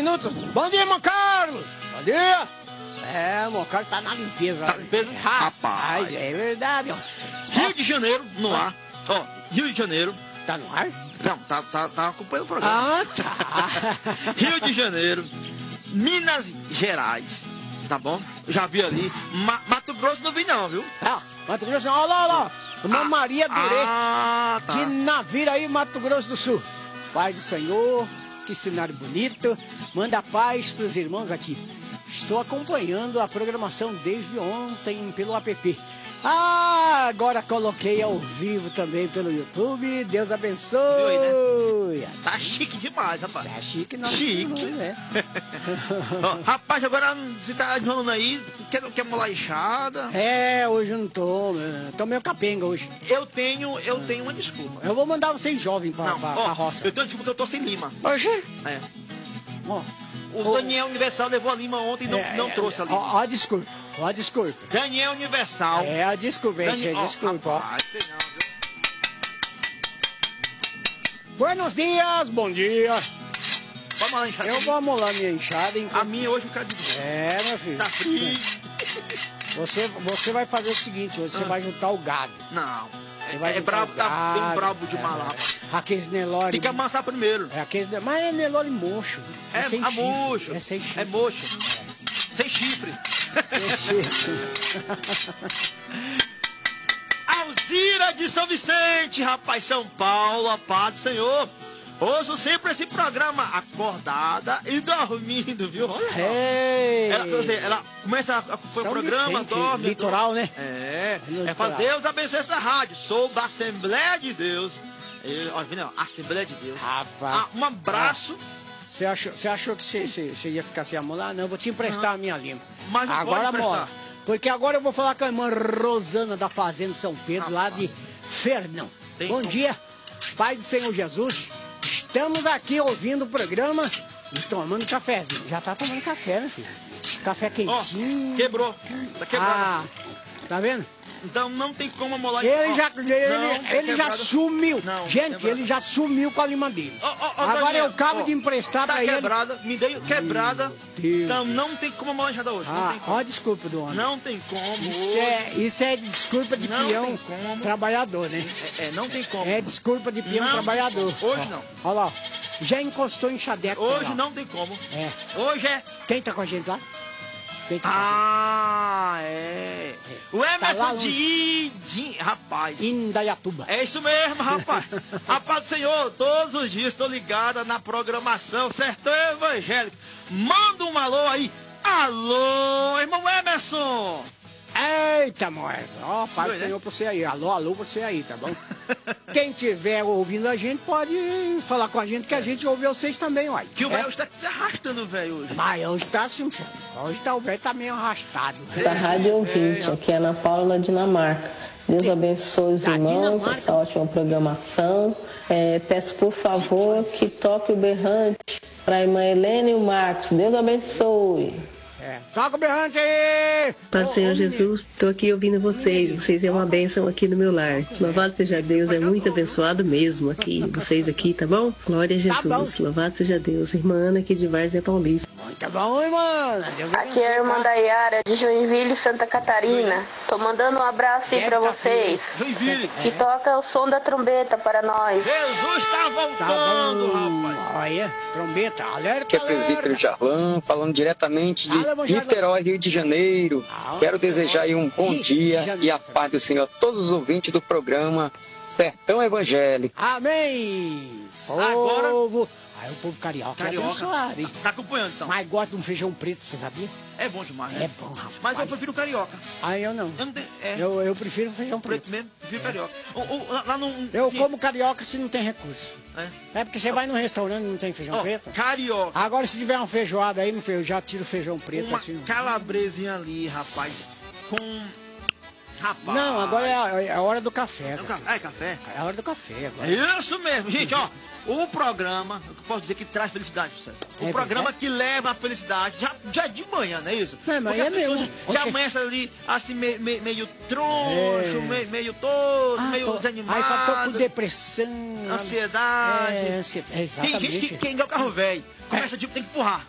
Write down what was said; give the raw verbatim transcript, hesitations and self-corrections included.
minutos. Bom dia, irmão Carlos. Bom dia. É, o irmão Carlos tá na limpeza. Tá na limpeza? Rapaz, é verdade. Ó. Rio de Janeiro, no ar. Ó, Rio de Janeiro. Tá no ar? Não, tá, tá, tá acompanhando o programa. Ah, tá. Rio de Janeiro, Minas Gerais, tá bom? Já vi ali. Ma Mato Grosso não vi não, viu? Ah, Mato Grosso, olha lá, olha lá. Uma Ah, Maria Durê. Ah, tá. De Naviraí, Mato Grosso do Sul. Pai do Senhor, que cenário bonito. Manda paz pros irmãos aqui. Estou acompanhando a programação desde ontem pelo app. Ah, agora coloquei ao vivo também pelo YouTube. Deus abençoe. Viu aí, né? Tá chique demais, rapaz. É chique, não. Chique. É. Ó, rapaz, agora você tá enrolando aí, quer, quer molar enxada? É, hoje eu não tô. Tô meio capenga hoje. Eu tenho, eu tenho uma desculpa. Eu vou mandar vocês jovens pra, Não, pra, ó, pra roça. eu tenho uma desculpa que eu tô sem lima. Hoje? É. Ó, O ó, Daniel Universal levou a lima ontem e não, é, não é, trouxe a lima. Ó, ó, desculpa. Ó, desculpa. Daniel Universal. É, a desculpa, Dani... é, ó, desculpa, ó. rapaz, sei não, viu? Buenos dias, bom dia. Vamos lá, enxada. Eu vou amolar minha enxada, hein? A minha hoje fica de É, meu filho. Tá frio. Você, você vai fazer o seguinte, hoje você Ah. vai juntar o gado. Não. Você vai É, é juntar brabo, o tá bem gado, brabo de é, mal lá. é. Aqueles Nelore. Tem que amassar primeiro. É aqueles, mas é Nelore mocho. É, sem a chifre, mocho. É sem chifre. É mocho. Sem chifre. Sem chifre. Alzira de São Vicente, rapaz, São Paulo, a paz do Senhor. Ouço sempre esse programa acordada e dormindo, viu? Olha só. Ei. Ela, quer dizer, ela começa a acompanhar São o programa, Vicente, dorme. litoral, dorme. né? É. No É pra litoral. Deus abençoe essa rádio. Sou da Assembleia de Deus. Eu, ó, vendo, ó, Assembleia de Deus. Rapaz. Ah, um abraço. Você achou, você achou que você, você, você ia ficar sem amolar? Não, eu vou te emprestar a minha lima. Mas não agora pode emprestar. mola. Porque agora eu vou falar com a irmã Rosana da Fazenda São Pedro, lá de Fernão. Tem Bom como. dia, Pai do Senhor Jesus. Estamos aqui ouvindo o programa e tomando cafezinho. Já tá tomando café, né, filho? Café Ó, quentinho. quebrou. Tá quebrado. Ah, tá vendo? Então não tem como amolar. Ele Ó, já, ele, não, ele tá já quebrado. sumiu. Não, Gente, quebrado. ele já sumiu com a lima dele. Ó, ó, ó, Agora Daniel, eu acabo ó, de emprestar tá pra ele. quebrada, me dei quebrada. Deus. Então não tem como amolar enxada hoje. não Ah, tem como. ó, desculpa do homem. Não tem como. Isso hoje. é, isso é desculpa de Não peão tem como. trabalhador, né? É, é, não tem como. É desculpa de peão Não, trabalhador. hoje Ó, não. Olha lá, ó. Já encostou em chadeco. Hoje pra lá. não tem como. É. Hoje é. Quem tá com a gente lá? Quem tá com a Ah, é. O Tá lá Emerson longe. de, de. Rapaz. gente? Indaiatuba. É isso mesmo, rapaz. Rapaz do Senhor, todos os dias estou ligada na programação Sertão Evangélico. Manda um alô aí. Alô, irmão Emerson. Eita, moeda. Ó, Pai do Doido, né? Senhor pra você aí. Alô, alô, você aí, tá bom? Quem tiver ouvindo a gente pode falar com a gente que a gente ouve vocês também, uai. Que o É? velho está se arrastando, velho, hoje. Mas hoje tá assim, senhor. Hoje tá, o velho tá meio arrastado. Da Rádio Ouvinte, aqui é Ana Paula, na Dinamarca. Deus abençoe os Da irmãos, Dinamarca. essa ótima programação. É, peço, por favor, que toque o berrante para a irmã Helena e o Marcos. Deus abençoe. É. Toca o berrante aí! Pai do Ô, Senhor ô, Jesus, estou aqui ouvindo vocês. Vocês é uma bênção aqui no meu lar. Louvado seja Deus, é muito abençoado mesmo aqui. Vocês aqui, tá bom? Glória a Jesus. bom. Louvado seja Deus. Irmã Ana aqui de Várzea Paulista. Muito bom, irmã. Deus Aqui é a irmã tá? Dayara, de Joinville, Santa Catarina. Tô mandando um abraço aí Deve pra tá vocês. Joinville. Que toca o som da trombeta para nós. Jesus está Tá voltando, bom. rapaz. Olha, trombeta, alerta, Aqui é o presbítero alerta. Jarlan, falando diretamente de Fala, meu Jarlan. Niterói, Rio de Janeiro. Ah, Quero desejar aí um bom Rio de dia Janeiro. e a paz do Senhor a todos os ouvintes do programa Sertão Evangélico. Amém. Agora- Povo. Aí o povo carioca, Carioca. é abençoado, hein? Tá, tá acompanhando, então. Mas gosta de um feijão preto, você sabia? É bom demais, né? É bom, rapaz. Mas eu prefiro carioca. Aí eu não. Eu não tenho... É, Eu, eu prefiro feijão preto preto. mesmo, prefiro carioca. O- o- lá, lá no... Eu sim, como carioca se não tem recurso. É. É porque você vai num restaurante e não tem feijão Ó, preto. carioca. Agora se tiver uma feijoada aí, meu filho, eu já tiro o feijão preto Uma assim. calabresinha ali, rapaz. Com... Rapaz. Não, agora é a, é a hora do café. É, o sabe? ca- ah, é café? É a hora do café agora. Isso mesmo, gente, ó. O programa, eu posso dizer que traz felicidade, César. O É programa verdade? que leva a felicidade, já, já de manhã, não é isso? É, mas Porque é as pessoas mesmo. já Oxe. amanhecem ali, assim, me- me- meio troncho, É. meio, meio todo, Ah, meio tô- desanimado. Aí só tô com depressão. Ansiedade. É, ansiedade. Tem Exatamente. gente que, que é igual carro velho. Começa, tipo, tem que empurrar.